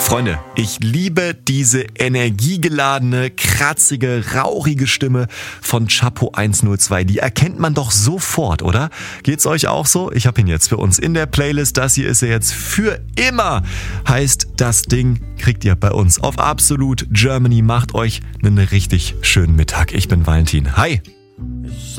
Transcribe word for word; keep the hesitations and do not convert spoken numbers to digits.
Freunde, ich liebe diese energiegeladene, kratzige, rauchige Stimme von Chapo hundertzwei. Die erkennt man doch sofort, oder? Geht's euch auch so? Ich habe ihn jetzt für uns in der Playlist. Das hier ist er jetzt für immer. Heißt, das Ding kriegt ihr bei uns auf Absolut Germany. Macht euch einen richtig schönen Mittag. Ich bin Valentin. Hi!